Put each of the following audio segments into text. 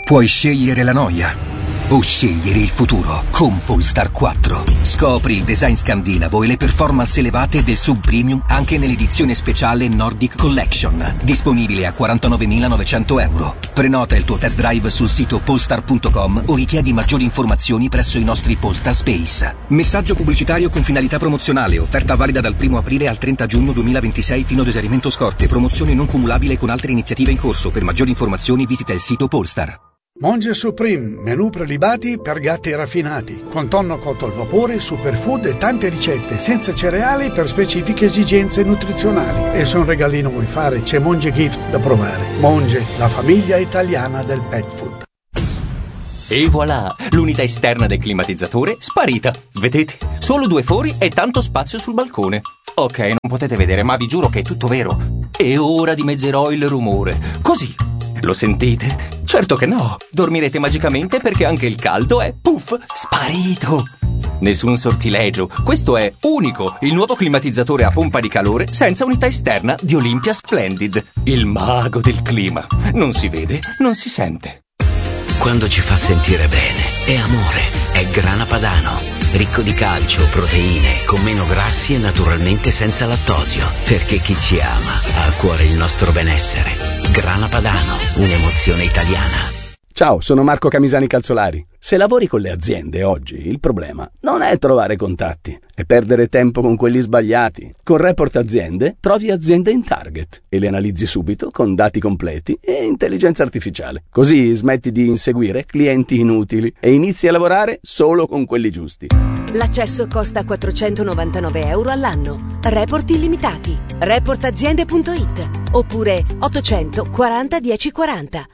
Puoi scegliere la noia o scegliere il futuro con Polestar 4. Scopri il design scandinavo e le performance elevate del sub-premium anche nell'edizione speciale Nordic Collection, disponibile a 49.900 euro. Prenota il tuo test drive sul sito polestar.com o richiedi maggiori informazioni presso i nostri Polestar Space. Messaggio pubblicitario con finalità promozionale, offerta valida dal 1 aprile al 30 giugno 2026 fino ad esaurimento scorte, promozione non cumulabile con altre iniziative in corso. Per maggiori informazioni visita il sito Polestar. Monge Supreme, menù prelibati per gatti raffinati, con tonno cotto al vapore, superfood e tante ricette, senza cereali per specifiche esigenze nutrizionali. E se un regalino vuoi fare, c'è Monge Gift da provare. Monge, la famiglia italiana del pet food. E voilà, l'unità esterna del climatizzatore sparita. Vedete? Solo 2 fori e tanto spazio sul balcone. Ok, non potete vedere, ma vi giuro che è tutto vero. E ora dimezzerò il rumore. Così. Lo sentite? Certo che no. Dormirete magicamente perché anche il caldo è, puff, sparito. Nessun sortilegio. Questo è unico, il nuovo climatizzatore a pompa di calore senza unità esterna di Olympia Splendid. Il mago del clima. Non si vede, non si sente. Quando ci fa sentire bene, è amore, è Grana Padano. Ricco di calcio, proteine, con meno grassi e naturalmente senza lattosio. Perché chi ci ama ha a cuore il nostro benessere. Grana Padano, un'emozione italiana. Ciao, sono Marco Camisani Calzolari. Se lavori con le aziende oggi, il problema non è trovare contatti, è perdere tempo con quelli sbagliati. Con Report Aziende trovi aziende in target e le analizzi subito con dati completi e intelligenza artificiale. Così smetti di inseguire clienti inutili e inizi a lavorare solo con quelli giusti. L'accesso costa 499 euro all'anno. Report illimitati. Reportaziende.it oppure 840 1040.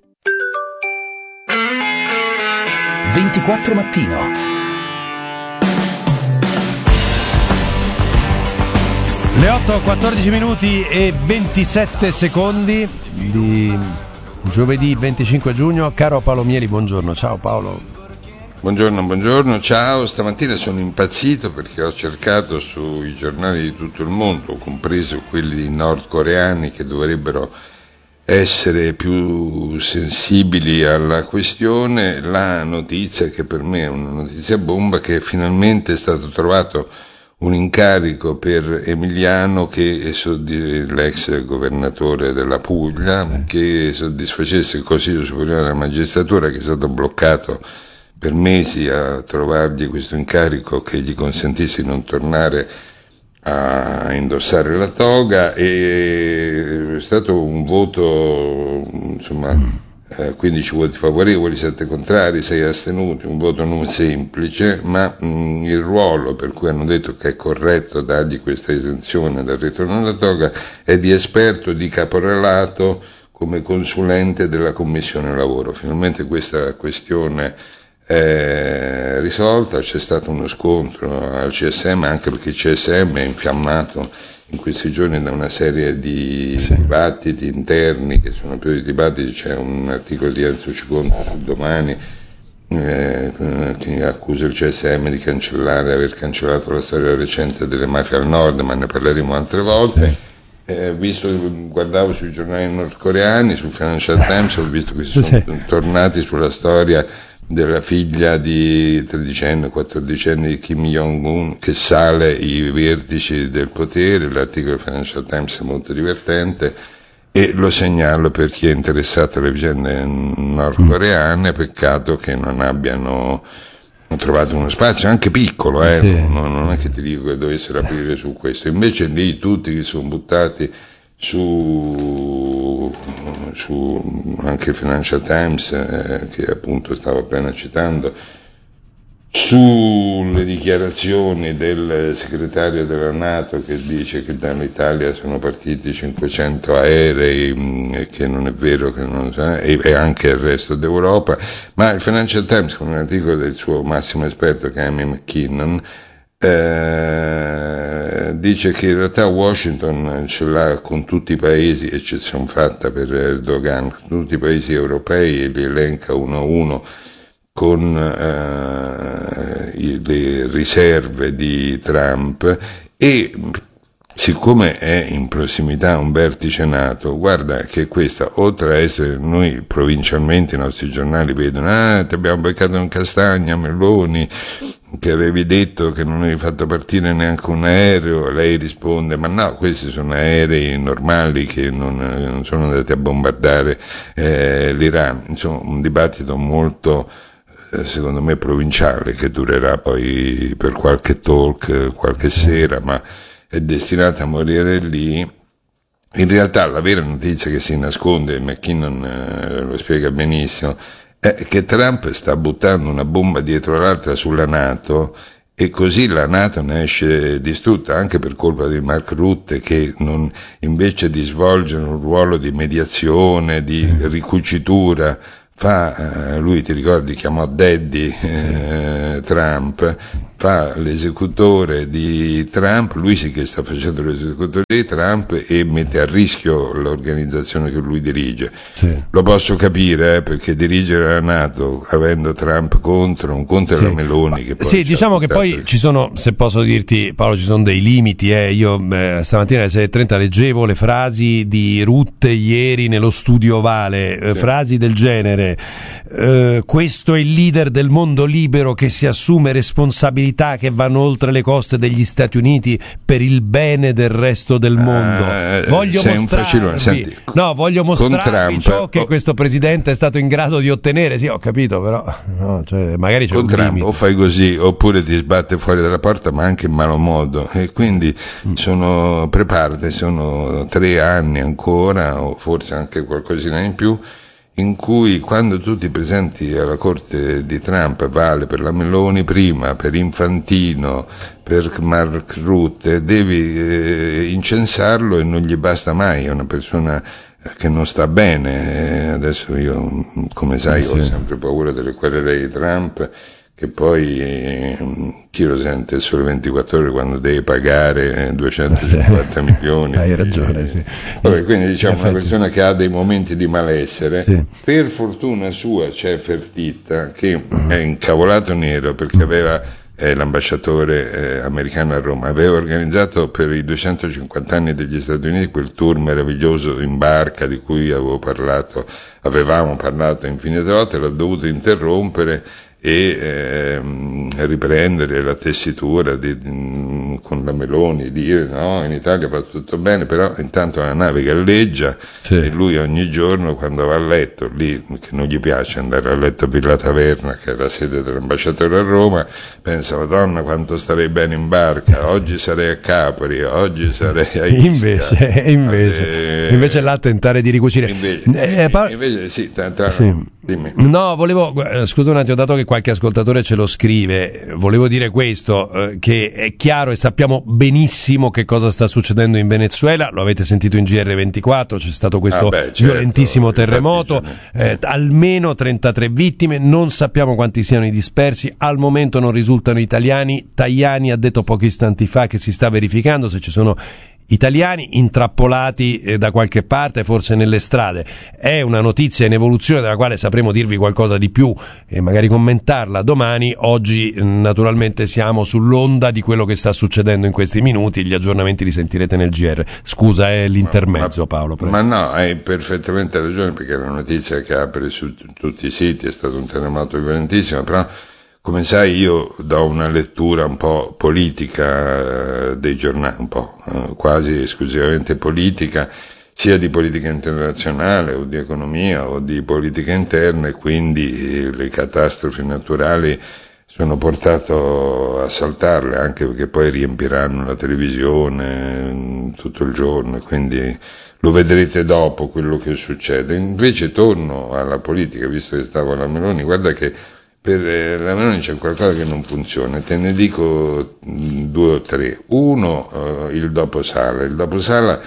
24 mattino. Le 8:14 minuti e 27 secondi di giovedì 25 giugno. Caro Paolo Mieli, buongiorno. Ciao Paolo. Buongiorno, ciao. Stamattina sono impazzito perché ho cercato sui giornali di tutto il mondo, compreso quelli nordcoreani che dovrebbero essere più sensibili alla questione, la notizia che per me è una notizia bomba, che finalmente è stato trovato un incarico per Emiliano, che l'ex governatore della Puglia, che soddisfacesse il Consiglio Superiore della Magistratura, che è stato bloccato per mesi a trovargli questo incarico che gli consentisse di non tornare a indossare la toga. E è stato un voto, insomma, 15 voti favorevoli, 7 contrari, 6 astenuti, un voto non semplice, ma il ruolo per cui hanno detto che è corretto dargli questa esenzione dal ritorno alla toga è di esperto di caporalato come consulente della Commissione Lavoro. Finalmente questa questione risolta. C'è stato uno scontro al CSM, anche perché il CSM è infiammato in questi giorni da una serie di dibattiti interni che sono più di dibattiti. C'è un articolo di Enzo Ciconto su Domani che accusa il CSM di aver cancellato la storia recente delle mafie al nord, ma ne parleremo altre volte. Guardavo sui giornali nordcoreani, sul Financial Times, ho visto che si sono tornati sulla storia della figlia di 13enne, 14enne di Kim Jong-un che sale i vertici del potere. L'articolo del Financial Times è molto divertente e lo segnalo per chi è interessato alle vicende nordcoreane. Peccato che non abbiano trovato uno spazio anche piccolo, non è che ti dico che dovessero aprire su questo. Invece lì tutti che sono buttati su anche il Financial Times, che appunto stavo appena citando, sulle dichiarazioni del segretario della NATO che dice che dall'Italia sono partiti 500 aerei, e che non è vero, che non, e anche il resto d'Europa. Ma il Financial Times, con un articolo del suo massimo esperto che è Amy McKinnon, dice che in realtà Washington ce l'ha con tutti i paesi, eccezione fatta per Erdogan, con tutti i paesi europei, li elenca uno a uno con le riserve di Trump, e siccome è in prossimità un vertice NATO, guarda che questa, oltre a essere, noi provincialmente i nostri giornali vedono, ti abbiamo beccato in castagna, Meloni, che avevi detto che non avevi fatto partire neanche un aereo, lei risponde, ma no, questi sono aerei normali che non sono andati a bombardare l'Iran. Insomma, un dibattito molto, secondo me, provinciale, che durerà poi per qualche talk, qualche sera, ma è destinata a morire lì. In realtà la vera notizia che si nasconde, McKinnon lo spiega benissimo, è che Trump sta buttando una bomba dietro l'altra sulla NATO, e così la NATO ne esce distrutta, anche per colpa di Mark Rutte, che invece di svolgere un ruolo di mediazione, di ricucitura, lui, ti ricordi, chiamò Daddy Trump, fa l'esecutore di Trump, lui sì che sta facendo l'esecutore di Trump e mette a rischio l'organizzazione che lui dirige. Sì. Lo posso capire, perché dirigere la NATO avendo Trump contro, un conto è la Meloni che poi... Sì, diciamo che poi ci sono, se posso dirti Paolo, ci sono dei limiti. Io stamattina alle 6:30 leggevo le frasi di Rutte ieri nello studio ovale, frasi del genere: questo è il leader del mondo libero che si assume responsabilità che vanno oltre le coste degli Stati Uniti per il bene del resto del mondo. Voglio mostrarvi ciò che questo presidente è stato in grado di ottenere. Sì, ho capito, però no, cioè, magari c'è con un Trump limite. O fai così oppure ti sbatte fuori dalla porta, ma anche in malo modo, e quindi preparate, sono 3 anni ancora, o forse anche qualcosina in più, in cui quando tu ti presenti alla corte di Trump, vale per la Meloni prima, per Infantino, per Mark Rutte, devi incensarlo, e non gli basta mai, è una persona che non sta bene. Adesso io, come sai, ho sempre paura delle querele di Trump, che poi chi lo sente il Sole 24 Ore quando deve pagare 250 milioni. Hai ragione, sì. Vabbè, quindi diciamo una persona che ha dei momenti di malessere. Sì. Per fortuna sua c'è Fertitta, che è incavolato nero perché aveva l'ambasciatore americano a Roma, aveva organizzato per i 250 anni degli Stati Uniti quel tour meraviglioso in barca di cui avevamo parlato infinite volte, l'ha dovuto interrompere e riprendere la tessitura con la Meloni, dire no, in Italia va tutto bene, però intanto la nave galleggia, e lui ogni giorno quando va a letto lì, che non gli piace andare a letto a Villa Taverna, che è la sede dell'ambasciatore a Roma, pensa, Madonna quanto starei bene in barca, oggi sarei a Capri, oggi sarei a Ischia. Invece là tentare di ricucire. Invece sì. Dimmi. No, scusa un attimo, dato che qualche ascoltatore ce lo scrive, volevo dire questo, che è chiaro e sappiamo benissimo che cosa sta succedendo in Venezuela, lo avete sentito in GR24, c'è stato questo violentissimo terremoto, almeno 33 vittime, non sappiamo quanti siano i dispersi, al momento non risultano italiani. Tajani ha detto pochi istanti fa che si sta verificando se ci sono italiani intrappolati da qualche parte, forse nelle strade. È una notizia in evoluzione della quale sapremo dirvi qualcosa di più e magari commentarla domani. Oggi naturalmente siamo sull'onda di quello che sta succedendo in questi minuti, gli aggiornamenti li sentirete nel GR. Scusa, è l'intermezzo, Paolo. Prego. Ma no, hai perfettamente ragione, perché la notizia che apre su tutti i siti è stato un terremoto violentissimo, però come sai io do una lettura un po' politica dei giornali, un po' quasi esclusivamente politica, sia di politica internazionale o di economia o di politica interna, e quindi le catastrofi naturali sono portato a saltarle, anche perché poi riempiranno la televisione tutto il giorno, e quindi lo vedrete dopo quello che succede. Invece torno alla politica, visto che stavo alla Meloni, guarda che per la Meloni c'è qualcosa che non funziona, te ne dico 2 o 3. Uno, il doposala. Il doposala,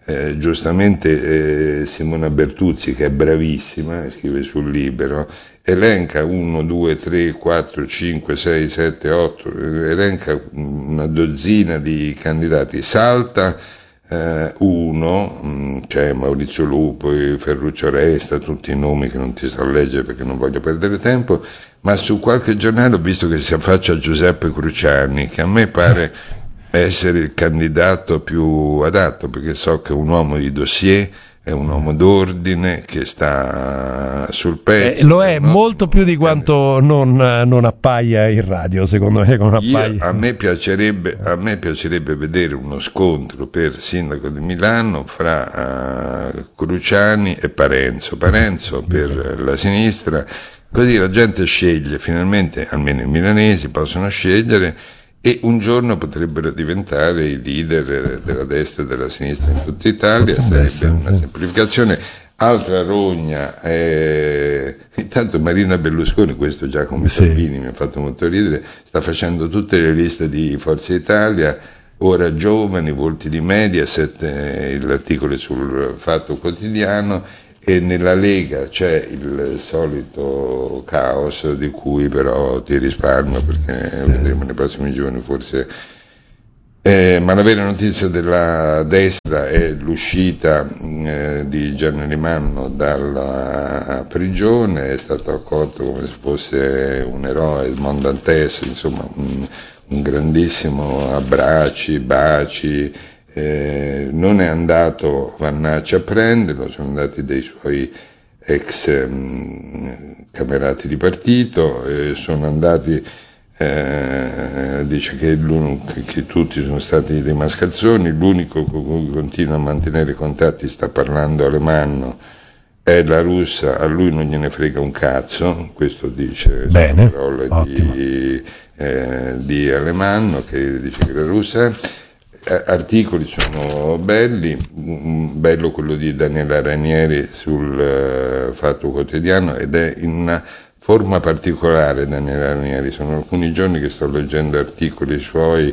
giustamente Simona Bertuzzi, che è bravissima, scrive sul Libero, elenca 1, 2, 3, 4, 5, 6, 7, 8, elenca una dozzina di candidati, salta uno, cioè Maurizio Lupo, Ferruccio Resta, tutti i nomi che non ti so leggere perché non voglio perdere tempo, ma su qualche giornale ho visto che si affaccia Giuseppe Cruciani, che a me pare essere il candidato più adatto, perché so che è un uomo di dossier, è un uomo d'ordine che sta sul pezzo. Lo è molto più di quanto non appaia in radio, secondo me. A me piacerebbe vedere uno scontro per sindaco di Milano fra Cruciani e Parenzo per la sinistra, così la gente sceglie, finalmente almeno i milanesi possono scegliere, e un giorno potrebbero diventare i leader della destra e della sinistra in tutta Italia. Sarebbe una semplificazione. Altra rogna è intanto Marina Berlusconi, questo Giacomo Salvini mi ha fatto molto ridere, sta facendo tutte le liste di Forza Italia, ora giovani, volti di Mediaset, l'articolo sul Fatto Quotidiano, e nella Lega c'è il solito caos di cui però ti risparmio, perché vedremo nei prossimi giorni forse. Ma la vera notizia della destra è l'uscita di Gianni Alemanno dalla prigione, è stato accolto come se fosse un eroe, Edmond Dantes, insomma un grandissimo abbracci, baci. Non è andato Vannacci a prenderlo, sono andati dei suoi ex camerati di partito, sono andati, dice che tutti sono stati dei mascalzoni, l'unico con cui continua a mantenere contatti, sta parlando Alemanno, è la Russa, a lui non gliene frega un cazzo, questo dice, bene, sono parole di Alemanno, che dice che la Russa. Articoli sono belli, bello quello di Daniela Ranieri sul Fatto Quotidiano, ed è in una forma particolare Daniela Ranieri, sono alcuni giorni che sto leggendo articoli suoi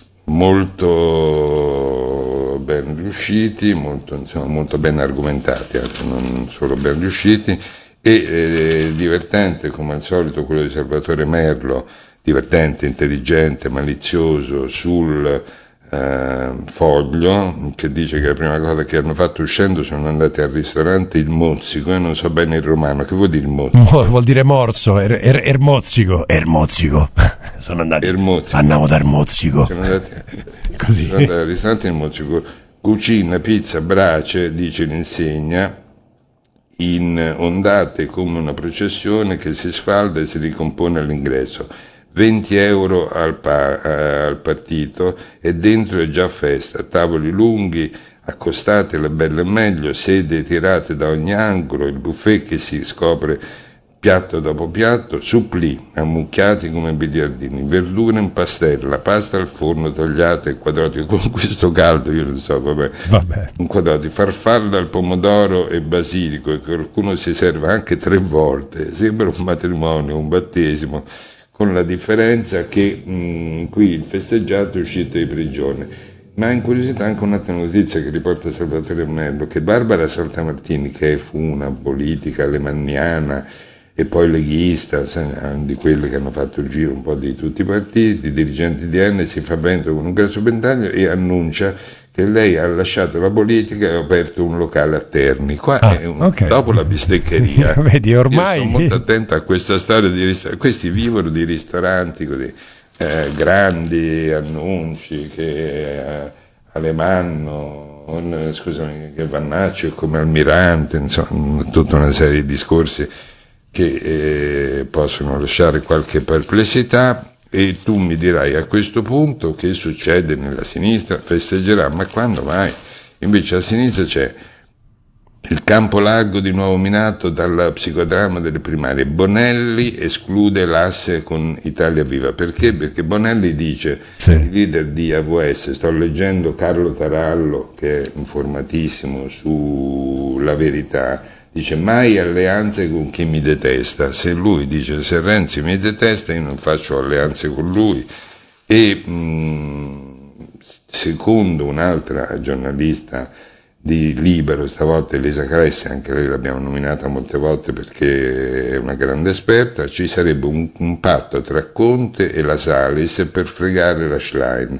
molto ben riusciti, molto ben argomentati, non solo ben riusciti, e divertente come al solito quello di Salvatore Merlo, divertente, intelligente, malizioso sul Foglio, che dice che la prima cosa che hanno fatto uscendo sono andati al ristorante Il Mozzico, e non so bene il romano, che vuol dire il Mozzico? Vuol dire morso, Ermozzico. Sono andati, andiamo dal Mozzico. Sono andati così. Sono andati al ristorante Il Mozzico, cucina, pizza, brace, dice l'insegna, in ondate come una processione che si sfalda e si ricompone all'ingresso. 20 euro al partito, e dentro è già festa, tavoli lunghi, accostate le belle e meglio, sedie tirate da ogni angolo, il buffet che si scopre piatto dopo piatto, supplì ammucchiati come biliardini, verdure in pastella, pasta al forno tagliate, quadrati con questo caldo, io non so, vabbè. Un quadrato, farfalla al pomodoro e basilico, e qualcuno si serve anche 3 volte, sembra un matrimonio, un battesimo, con la differenza che qui il festeggiato è uscito di prigione. Ma incuriosità anche un'altra notizia che riporta Salvatore Merlo, che Barbara Saltamartini, che fu una politica alemanniana e poi leghista, di quelle che hanno fatto il giro un po' di tutti i partiti, dirigenti di N, si fa vento con un grasso ventaglio e annuncia che lei ha lasciato la politica e ha aperto un locale a Terni. Qua dopo la bisteccheria. Vedi, ormai. Io sono molto attento a questa storia di ristoranti. Questi vivono di ristoranti così, grandi annunci che Alemanno, che Vannacci come Almirante, insomma, tutta una serie di discorsi che possono lasciare qualche perplessità. E tu mi dirai a questo punto che succede nella sinistra, festeggerà, ma quando mai? Invece a sinistra c'è il campo largo di nuovo minato dal psicodramma delle primarie. Bonelli esclude l'asse con Italia Viva. Perché? Perché Bonelli dice, il leader di AVS, sto leggendo Carlo Tarallo, che è informatissimo sulla Verità, dice mai alleanze con chi mi detesta. Se lui dice se Renzi mi detesta io non faccio alleanze con lui. E secondo un'altra giornalista di Libero, stavolta Elisa Cressi, anche lei l'abbiamo nominata molte volte perché è una grande esperta, ci sarebbe un patto tra Conte e la Salis per fregare la Schlein.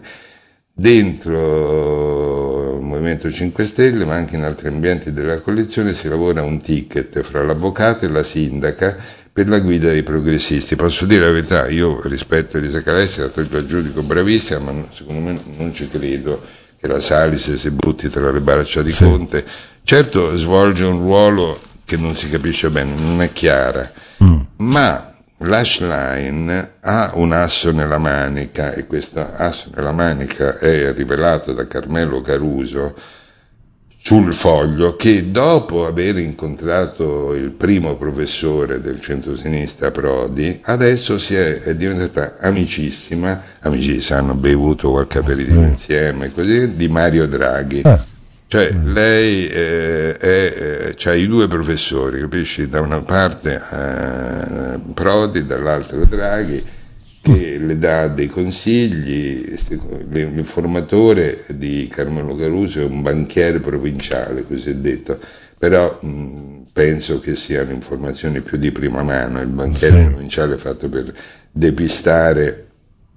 Dentro il Movimento 5 Stelle, ma anche in altri ambienti della coalizione, si lavora un ticket fra l'avvocato e la sindaca per la guida dei progressisti. Posso dire la verità, io rispetto a Elisa Calessi, la giudico bravissima, ma secondo me non ci credo che la Salis si butti tra le braccia di Conte. Certo, svolge un ruolo che non si capisce bene, non è chiara, ma la Schlein ha un asso nella manica, e questo asso nella manica è rivelato da Carmelo Caruso sul Foglio, che dopo aver incontrato il primo professore del centro-sinistra, Prodi, adesso è diventata amicissima, hanno bevuto qualche aperitivo insieme, così, di Mario Draghi. Cioè lei c'ha i due professori, capisci? Da una parte Prodi, dall'altra Draghi, che le dà dei consigli. L'informatore di Carmelo Caruso è un banchiere provinciale, così è detto, però penso che siano informazioni più di prima mano. Il banchiere provinciale è fatto per depistare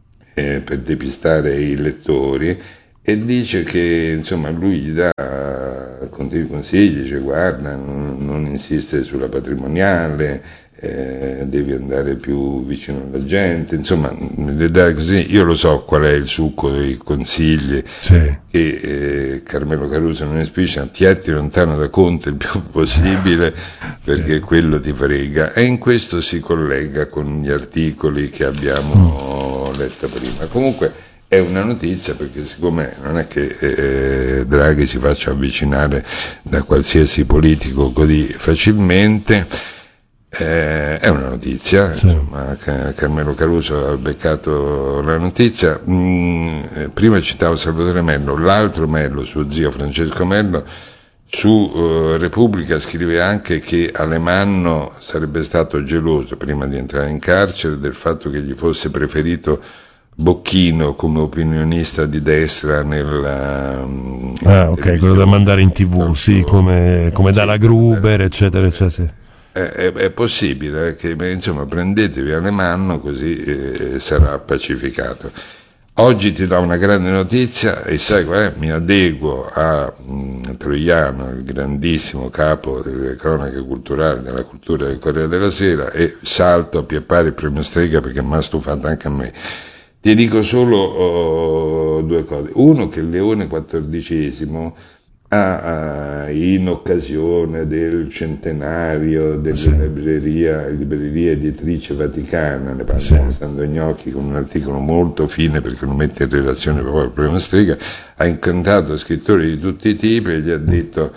i lettori, e dice che insomma lui gli dà continui consigli, dice guarda, non insistere sulla patrimoniale, devi andare più vicino alla gente, insomma le dà così. Io lo so qual è il succo dei consigli che Carmelo Caruso non esplicita: tieniti lontano da Conte il più possibile, perché quello ti frega, e in questo si collega con gli articoli che abbiamo letto prima. Comunque è una notizia, perché siccome non è che Draghi si faccia avvicinare da qualsiasi politico così facilmente, è una notizia, insomma. Carmelo Caruso ha beccato la notizia. Prima citavo Salvatore Mello, l'altro Mello, suo zio Francesco Mello, su Repubblica scrive anche che Alemanno sarebbe stato geloso, prima di entrare in carcere, del fatto che gli fosse preferito Bocchino come opinionista di destra quello da mandare in TV, come Dalla Gruber, eccetera, eccetera. È possibile che, insomma, prendetevi Alemanno, così sarà pacificato. Oggi ti do una grande notizia, e sai qual è? Mi adeguo a Troiano, il grandissimo capo delle cronache culturali, della cultura del Corriere della Sera, e salto a pieppare il premio Strega, perché mi ha stufato anche a me. Ti dico solo due cose. Uno, che il Leone XIV ha, in occasione del centenario della libreria editrice vaticana, ne parla Sandro Gnocchi con un articolo molto fine, perché lo mette in relazione proprio al premio Strega, ha incontrato scrittori di tutti i tipi e gli ha detto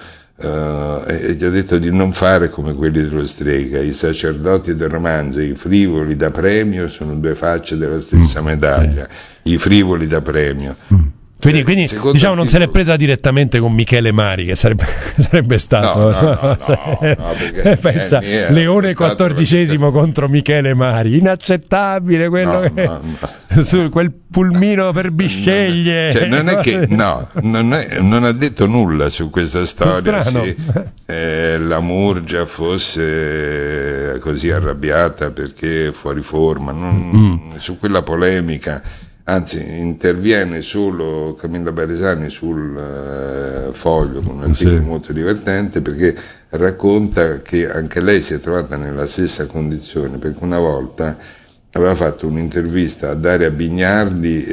di non fare come quelli dello Strega. I sacerdoti del romanzo, i frivoli da premio, sono due facce della stessa medaglia. I frivoli da premio. Quindi diciamo non se l'è presa direttamente con Michele Mari, che sarebbe stato no, perché pensa, Leone XIV contro Michele Mari, inaccettabile quello su quel pulmino per bisceglie. Cioè, non è che non ha detto nulla su questa storia. La Murgia fosse così arrabbiata perché è fuori forma, su quella polemica. Anzi, interviene solo Camilla Baresani sul Foglio con un articolo molto divertente, perché racconta che anche lei si è trovata nella stessa condizione, perché una volta aveva fatto un'intervista a Daria Bignardi,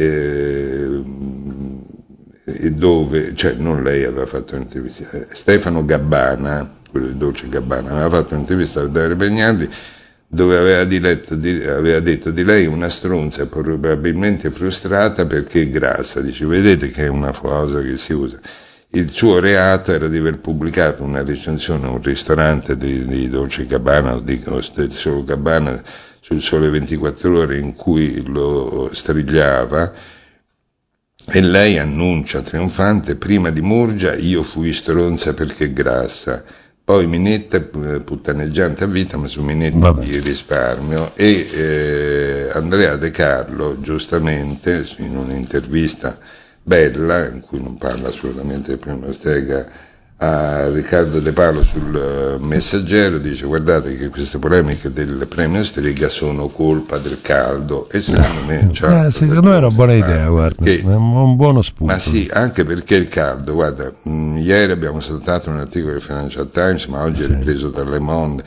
dove, cioè non lei aveva fatto un'intervista, Stefano Gabbana, quello di Dolce Gabbana, aveva fatto un'intervista a Daria Bignardi, dove aveva detto di lei una stronza, probabilmente frustrata perché è grassa. Dice, vedete che è una cosa che si usa. Il suo reato era di aver pubblicato una recensione a un ristorante di Dolce Gabbana, o solo Gabbana, sul Sole 24 Ore, in cui lo strigliava, e lei annuncia trionfante: prima di Murgia io fui stronza perché è grassa. Poi Minetta puttaneggiante a vita, ma su Minetta di risparmio. E Andrea De Carlo, giustamente, in un'intervista bella, in cui non parla assolutamente del premio Strega, a Riccardo De Paolo sul Messaggero, dice: guardate che queste polemiche del premio Strega sono colpa del caldo. E secondo me secondo me è una buona idea, guarda, è un buono spunto. Ma sì, anche perché il caldo, guarda, ieri abbiamo saltato un articolo del Financial Times, ma oggi è ripreso da Le Monde.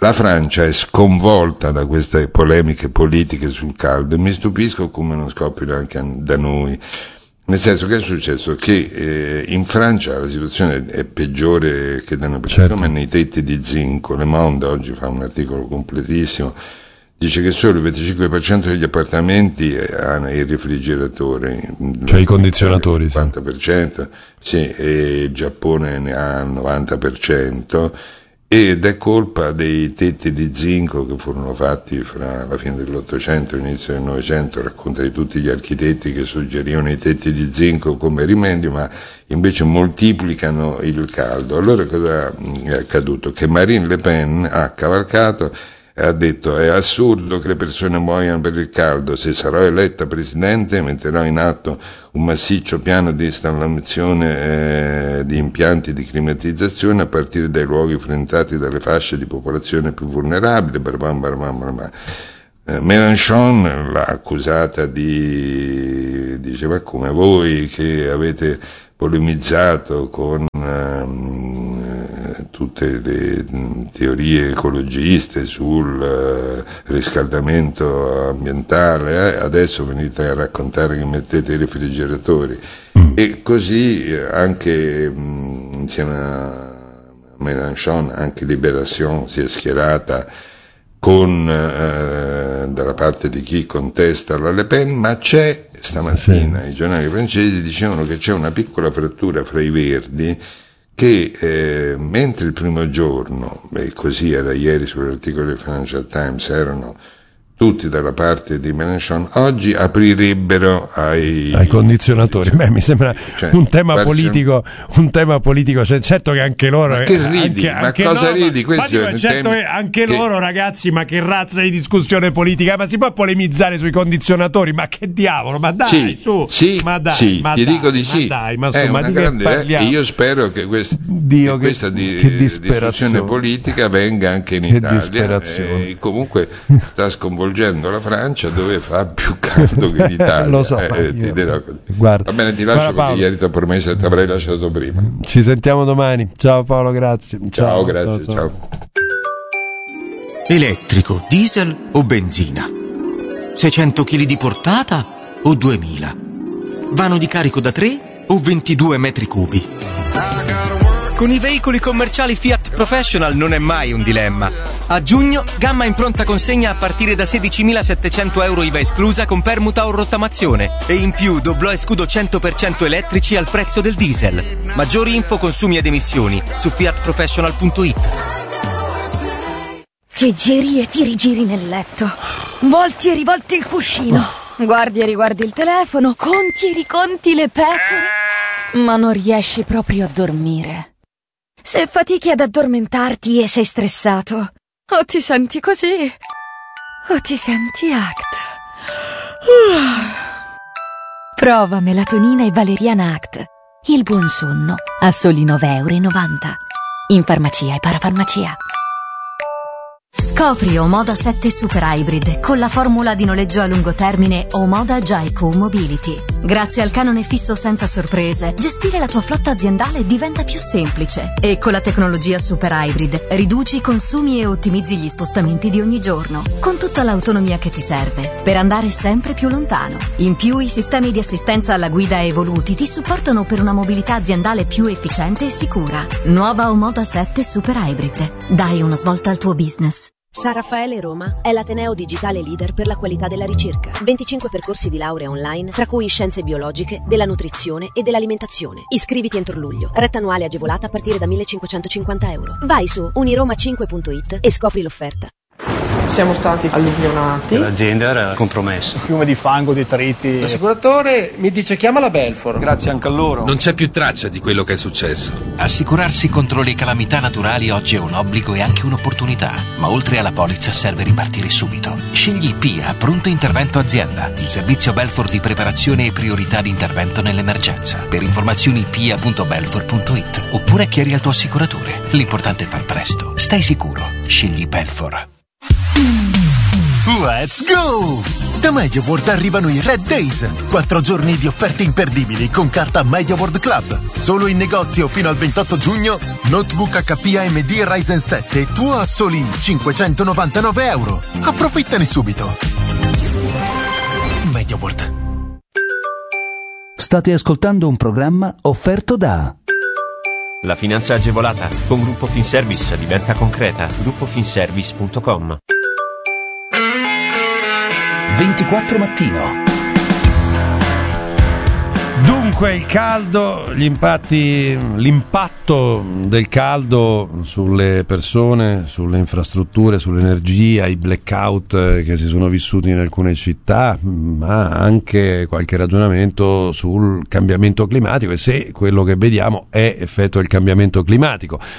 La Francia è sconvolta da queste polemiche politiche sul caldo e mi stupisco come non scoppino anche da noi. Nel senso, che è successo? Che in Francia la situazione è peggiore che da noi, perché come nei tetti di zinco. Le Monde oggi fa un articolo completissimo, dice che solo il 25% degli appartamenti hanno il refrigeratore, cioè i condizionatori, il 50%, sì, e il Giappone ne ha il 90%, ed è colpa dei tetti di zinco che furono fatti fra la fine dell'Ottocento e l'inizio del Novecento. Racconta di tutti gli architetti che suggerivano i tetti di zinco come rimedio, ma invece moltiplicano il caldo. Allora cosa è accaduto? Che Marine Le Pen ha cavalcato e ha detto: è assurdo che le persone muoiano per il caldo, se sarò eletta presidente metterò in atto un massiccio piano di installazione di impianti di climatizzazione a partire dai luoghi frequentati dalle fasce di popolazione più vulnerabili. Mélenchon l'ha accusata diceva come voi che avete polemizzato con tutte le teorie ecologiste sul riscaldamento ambientale, adesso venite a raccontare che mettete i refrigeratori. E così anche insieme a Mélenchon anche Libération si è schierata dalla parte di chi contesta la Le Pen, ma c'è stamattina i giornali francesi dicevano che c'è una piccola frattura fra i Verdi che mentre il primo giorno, e così era ieri sull'articolo del Financial Times, erano tutti dalla parte di Mélenchon, oggi aprirebbero ai condizionatori. Beh, mi sembra un tema politico, cioè, certo che anche loro. Ma che ridi? Anche ma cosa no, ridi? Questo ma certo che anche loro, ragazzi, ma che razza di discussione politica? Ma si può polemizzare sui condizionatori? Ma che diavolo? Ma dai, ma dai, ti dico di sì. Ma di grande, che parliamo? io spero che questa discussione politica venga anche in Italia. Comunque sta sconvolgendo la Francia, dove fa più caldo che in Italia. Lo so, va bene, ti lascio perché ieri ti ho promesso che ti avrei lasciato prima. Ci sentiamo domani. Ciao Paolo, grazie. Ciao, grazie, ciao. Elettrico, diesel o benzina? 600 kg di portata o 2000? Vano di carico da 3 o 22 metri cubi? Con i veicoli commerciali Fiat Professional non è mai un dilemma. A giugno, gamma in pronta consegna a partire da 16.700 euro IVA esclusa con permuta o rottamazione. E in più doblò e scudo 100% elettrici al prezzo del diesel. Maggiori info, consumi ed emissioni su fiatprofessional.it. Ti giri e ti rigiri nel letto. Volti e rivolti il cuscino. Guardi e riguardi il telefono. Conti e riconti le pecore. Ma non riesci proprio a dormire. Se fatichi ad addormentarti e sei stressato, o ti senti così, o ti senti ACT. Prova melatonina e valeriana ACT. Il buon sonno a soli 9,90 €. In farmacia e parafarmacia. Scopri Omoda 7 Super Hybrid con la formula di noleggio a lungo termine Omoda Jaico Mobility. Grazie al canone fisso senza sorprese, gestire la tua flotta aziendale diventa più semplice. E con la tecnologia Super Hybrid riduci i consumi e ottimizzi gli spostamenti di ogni giorno, con tutta l'autonomia che ti serve per andare sempre più lontano. In più, i sistemi di assistenza alla guida evoluti ti supportano per una mobilità aziendale più efficiente e sicura. Nuova Omoda 7 Super Hybrid. Dai una svolta al tuo business. San Raffaele Roma è l'ateneo digitale leader per la qualità della ricerca. 25 percorsi di laurea online, tra cui scienze biologiche, della nutrizione e dell'alimentazione. Iscriviti entro luglio. Retta annuale agevolata a partire da 1.550 €. Vai su uniroma5.it e scopri l'offerta. Siamo stati alluvionati. L'azienda era compromessa. Un fiume di fango, detriti. L'assicuratore mi dice chiama la Belfor. Grazie anche a loro. Non c'è più traccia di quello che è successo. Assicurarsi contro le calamità naturali oggi è un obbligo e anche un'opportunità. Ma oltre alla polizza serve ripartire subito. Scegli PIA Pronto Intervento Azienda, il servizio Belfor di preparazione e priorità di intervento nell'emergenza. Per informazioni pia.belfor.it oppure chiedi al tuo assicuratore. L'importante è far presto. Stai sicuro. Scegli Belfor. Let's go! Da MediaWorld arrivano i Red Days, 4 giorni di offerte imperdibili con carta MediaWorld Club. Solo in negozio fino al 28 giugno, notebook HP AMD Ryzen 7 tuo a soli €599. Approfittane subito. MediaWorld. State ascoltando un programma offerto da La finanza agevolata con Gruppo Finservice diventa concreta. gruppofinservice.com. 24 Mattino. Dunque il caldo, l'impatto del caldo sulle persone, sulle infrastrutture, sull'energia, i blackout che si sono vissuti in alcune città, ma anche qualche ragionamento sul cambiamento climatico e se quello che vediamo è effetto del cambiamento climatico.